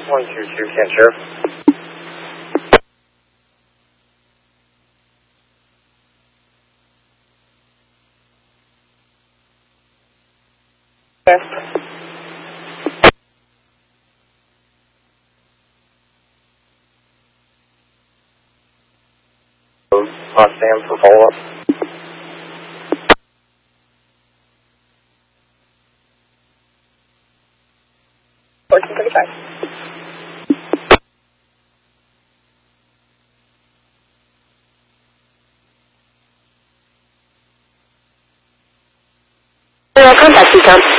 122, Kent Sheriff. Stand for follow-up. 1435. Contact you, Tom.